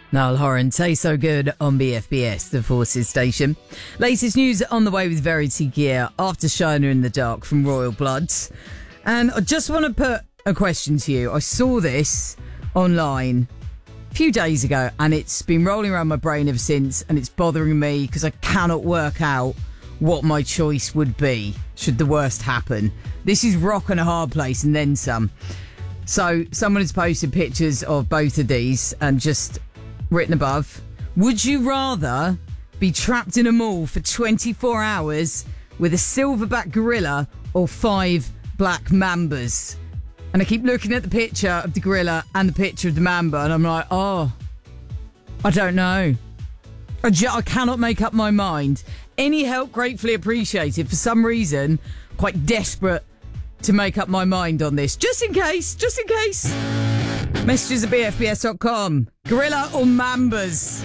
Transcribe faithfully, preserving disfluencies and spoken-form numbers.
Niall Horan, Say So Good on B F B S, the Forces station. Latest news on the way with Verity Gear after Shiner in the Dark from Royal Bloods. And I just want to put a question to you. I saw this online a few days ago and it's been rolling around my brain ever since, and it's bothering me because I cannot work out what my choice would be should the worst happen. This is rock and a hard place and then some. So someone has posted pictures of both of these and just written above, would you rather be trapped in a mall for twenty-four hours with a silverback gorilla or five black mambas? And I keep looking at the picture of the gorilla and the picture of the mamba and I'm like, oh, I don't know. I, ju- I cannot make up my mind. Any help gratefully appreciated. For some reason, quite desperate to make up my mind on this. Just in case, just in case. Messages at b f b s dot com. Gorilla or mambas?